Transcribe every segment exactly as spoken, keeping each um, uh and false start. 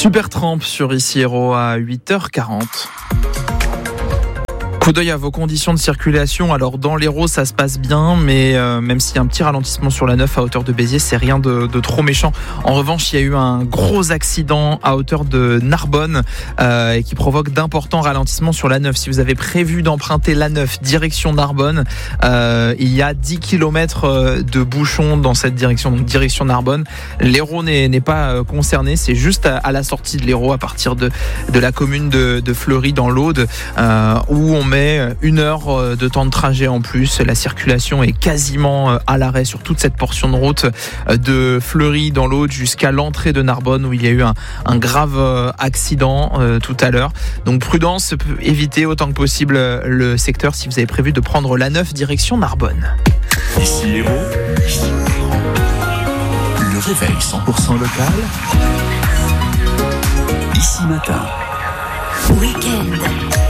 Supertramp sur Ici Hérault à huit heures quarante. Coup d'œil à vos conditions de circulation. Alors dans l'Hérault ça se passe bien, mais euh, même s'il y a un petit ralentissement sur la neuf à hauteur de Béziers, c'est rien de, de trop méchant. En revanche, il y a eu un gros accident à hauteur de Narbonne euh, et qui provoque d'importants ralentissements sur la neuf. Si vous avez prévu d'emprunter la neuf direction Narbonne, euh, il y a dix kilomètres de bouchons dans cette direction, donc direction Narbonne. L'Hérault n'est, n'est pas concerné, c'est juste à, à la sortie de l'Hérault, à partir de, de la commune de, de Fleury dans l'Aude, euh, où on met une heure de temps de trajet en plus. La circulation est quasiment à l'arrêt sur toute cette portion de route de Fleury dans l'Aude jusqu'à l'entrée de Narbonne, où il y a eu un, un grave accident euh, tout à l'heure. Donc prudence, évitez autant que possible le secteur si vous avez prévu de prendre la neuf direction Narbonne. Ici Hérault, le réveil cent pour cent local. Ici matin. Week-end.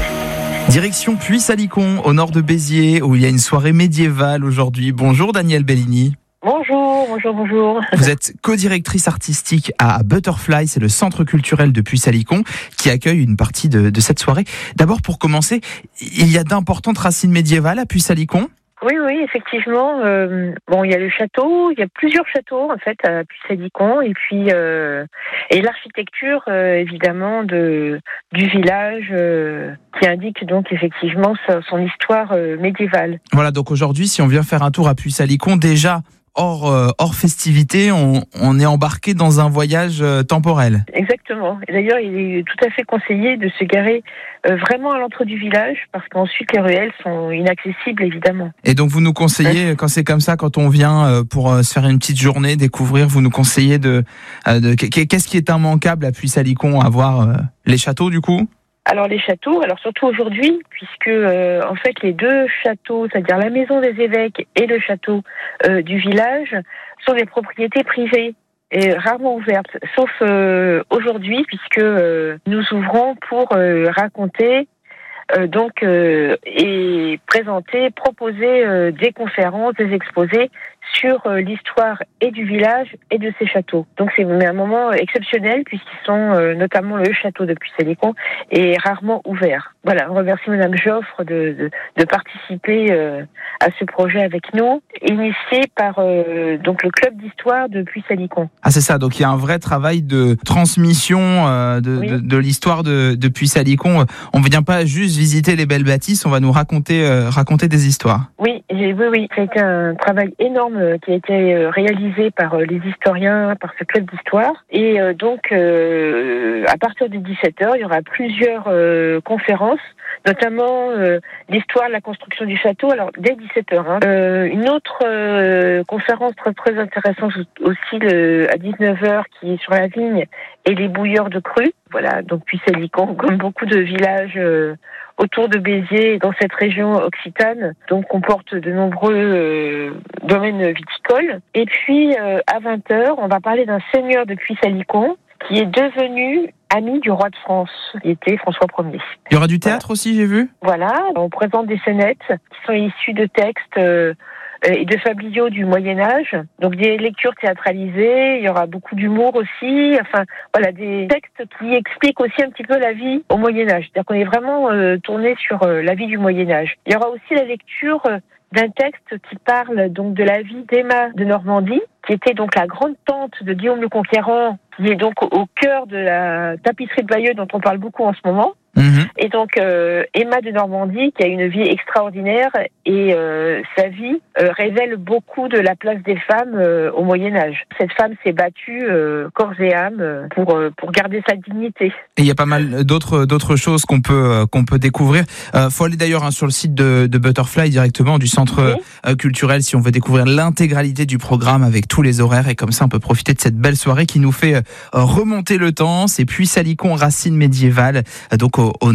Direction Puy-Salicon, au nord de Béziers, où il y a une soirée médiévale aujourd'hui. Bonjour Danielle Bellini. Bonjour, bonjour, bonjour. Vous êtes co-directrice artistique à Butterfly, c'est le centre culturel de Puy-Salicon qui accueille une partie de, de cette soirée. D'abord, pour commencer, il y a d'importantes racines médiévales à Puy-Salicon ? Oui, oui, effectivement. Euh, bon, il y a le château, il y a plusieurs châteaux en fait à Puy-Salicon, et puis euh, et l'architecture euh, évidemment de du village euh, qui indique donc effectivement son, son histoire euh, médiévale. Voilà, donc aujourd'hui, si on vient faire un tour à Puy-Salicon, déjà hors euh, hors festivité, on, on est embarqué dans un voyage euh, temporel. Exactement. Et d'ailleurs, il est tout à fait conseillé de se garer euh, vraiment à l'entrée du village, parce qu'ensuite les ruelles sont inaccessibles évidemment. Et donc vous nous conseillez, quand c'est comme ça, quand on vient euh, pour euh, se faire une petite journée, découvrir, vous nous conseillez de, euh, de qu'est-ce qui est immanquable à Puy-Salicon, à voir euh, les châteaux du coup ? Alors les châteaux, alors surtout aujourd'hui, puisque euh, en fait les deux châteaux, c'est-à-dire la maison des évêques et le château euh, du village, sont des propriétés privées et rarement ouvertes, sauf euh, aujourd'hui, puisque euh, nous ouvrons pour euh, raconter euh, donc euh, et présenter, proposer euh, des conférences, des exposés sur euh, l'histoire et du village et de ces châteaux. Donc c'est un moment exceptionnel, puisqu'ils sont euh, notamment le château de Puy-Salicon est rarement ouvert. Voilà, on remercie Madame Joffre de, de, de participer euh, à ce projet avec nous, initié par euh, donc le club d'histoire de Puy-Salicon. Ah c'est ça, donc il y a un vrai travail de transmission euh, de, oui. de, de l'histoire de, de Puy-Salicon. On ne vient pas juste visiter les belles bâtisses, on va nous raconter, euh, raconter des histoires. Oui, oui, oui, ça a été un travail énorme qui a été réalisé par les historiens, par ce club d'histoire. Et donc, euh, à partir de dix-sept heures, il y aura plusieurs euh, conférences, notamment euh, l'histoire de la construction du château. Alors, dès dix-sept heures. Hein. Euh, une autre euh, conférence très, très intéressante aussi le, à dix-neuf heures, qui est sur la vigne et les bouilleurs de cru. Voilà, donc Puy-Salicon, comme beaucoup de villages euh, autour de Béziers, dans cette région occitane, donc comporte de nombreux euh, domaines viticoles. Et puis, euh, à vingt heures, on va parler d'un seigneur de Puy-Salicon qui est devenu ami du roi de France, qui était François Ier. Il y aura du théâtre voilà. aussi, j'ai vu. Voilà, on présente des scénettes qui sont issues de textes euh, et de fabliaux du Moyen-Âge, donc des lectures théâtralisées, il y aura beaucoup d'humour aussi, enfin voilà, des textes qui expliquent aussi un petit peu la vie au Moyen-Âge, c'est-à-dire qu'on est vraiment euh, tourné sur euh, la vie du Moyen-Âge. Il y aura aussi la lecture euh, d'un texte qui parle donc de la vie d'Emma de Normandie, qui était donc la grande tante de Guillaume le Conquérant, qui est donc au cœur de la tapisserie de Bayeux dont on parle beaucoup en ce moment. Mmh. Et donc euh, Emma de Normandie, qui a une vie extraordinaire, et euh, sa vie euh, révèle beaucoup de la place des femmes euh, au Moyen-Âge. Cette femme s'est battue euh, corps et âme pour euh, pour garder sa dignité. Et il y a pas mal d'autres d'autres choses qu'on peut euh, qu'on peut découvrir. Euh, faut aller d'ailleurs hein, sur le site de, de Butterfly directement, du centre oui. euh, culturel, si on veut découvrir l'intégralité du programme avec tous les horaires, et comme ça on peut profiter de cette belle soirée qui nous fait euh, remonter le temps. C'est Puy-Salicon, racines médiévales, donc au, au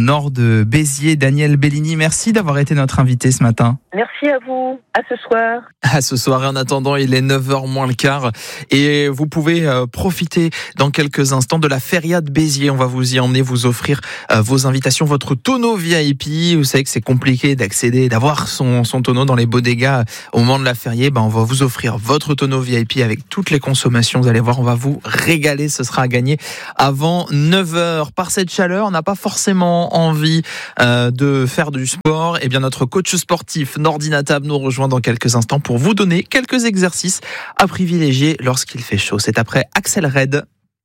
nord de Béziers. Danielle Bellini, merci d'avoir été notre invité ce matin. Merci à vous. À ce soir. À ce soir. Et en attendant, il est neuf heures moins le quart. Et vous pouvez euh, profiter dans quelques instants de la Feria de Béziers. On va vous y emmener, vous offrir euh, vos invitations, votre tonneau V I P. Vous savez que c'est compliqué d'accéder, d'avoir son, son tonneau dans les bodegas au moment de la Feria. Ben, on va vous offrir votre tonneau V I P avec toutes les consommations. Vous allez voir, on va vous régaler. Ce sera à gagner avant neuf heures. Par cette chaleur, on n'a pas forcément envie euh, de faire du sport. Et bien, notre coach sportif, Nordi Natab, nous rejoint dans quelques instants pour vous donner quelques exercices à privilégier lorsqu'il fait chaud. C'est après Axel Red.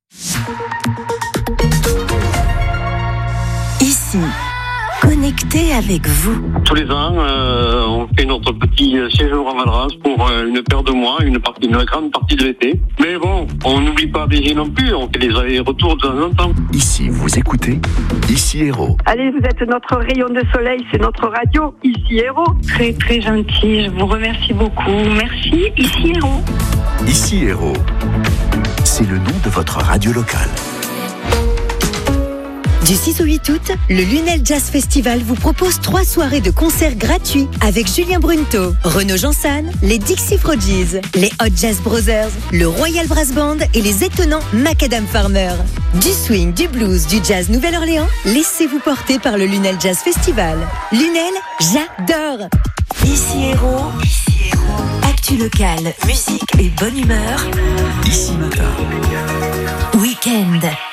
Ici, connecté avec vous. Tous les ans, euh, on fait notre petit séjour en Valras pour euh, une paire de mois, une partie, une grande partie de l'été. Mais bon, on n'oublie pas Béziers non plus, on fait des allers-retours de temps en temps. Ici, vous écoutez Ici Héros. Allez, vous êtes notre rayon de soleil, c'est notre radio, Ici Héros. Très très gentil, je vous remercie beaucoup. Merci, Ici Héros. Ici Héros, c'est le nom de votre radio locale. Du six au huit août, le Lunel Jazz Festival vous propose trois soirées de concerts gratuits avec Julien Brunto, Renaud Jansan, les Dixie Frogies, les Hot Jazz Brothers, le Royal Brass Band et les étonnants Macadam Farmer. Du swing, du blues, du jazz Nouvelle-Orléans, laissez-vous porter par le Lunel Jazz Festival. Lunel, j'adore. Ici Héros, Ici Héros. Actu locale, musique et bonne humeur. Ici Matin. Week-end.